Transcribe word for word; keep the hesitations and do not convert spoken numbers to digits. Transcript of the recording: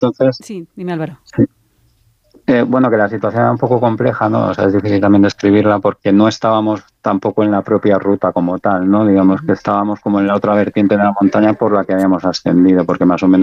Entonces, Sí, dime, Álvaro. sí. Eh, bueno, que la situación era un poco compleja, ¿no? O sea, es difícil también describirla porque no estábamos tampoco en la propia ruta como tal, ¿no? Digamos que Ujú. estábamos como en la otra vertiente de la montaña por la que habíamos ascendido, porque más o menos